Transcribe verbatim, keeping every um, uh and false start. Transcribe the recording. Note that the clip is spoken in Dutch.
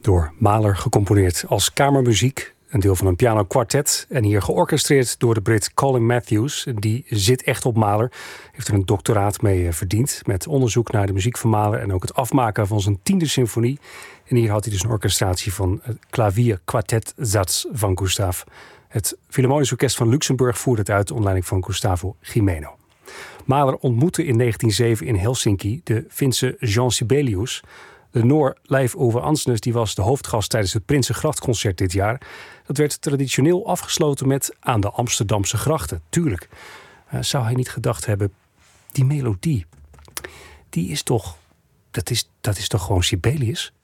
Door Mahler gecomponeerd als kamermuziek. Een deel van een pianokwartet. En hier georchestreerd door de Brit Colin Matthews. Die zit echt op Mahler. Heeft er een doctoraat mee verdiend. Met onderzoek naar de muziek van Mahler. En ook het afmaken van zijn tiende symfonie. En hier had hij dus een orchestratie van het klavierkwartetsatz van Gustav. Het Philharmonisch Orkest van Luxemburg voerde het uit onder leiding van Gustavo Gimeno. Mahler ontmoette in negentien zeven in Helsinki de Finse Jean Sibelius. De Noor Leif Ove Andsnes die was de hoofdgast tijdens het Prinsengrachtconcert dit jaar. Dat werd traditioneel afgesloten met Aan de Amsterdamse grachten. Tuurlijk, uh, zou hij niet gedacht hebben, die melodie, die is toch, dat is, dat is toch gewoon Sibelius?